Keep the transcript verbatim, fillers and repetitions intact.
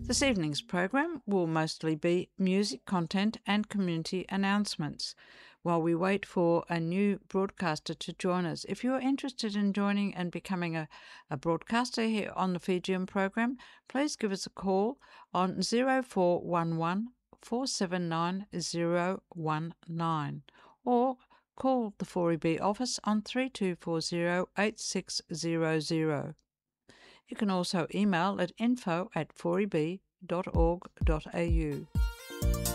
This evening's program will mostly be music content and community announcements while we wait for a new broadcaster to join us. If you are interested in joining and becoming a, a broadcaster here on the Fijian program, please give us a call on zero four one one, four seven nine, zero one nine or call the four E B office on three two four zero, eight six zero zero. You can also email at info at four e b dot org dot a u.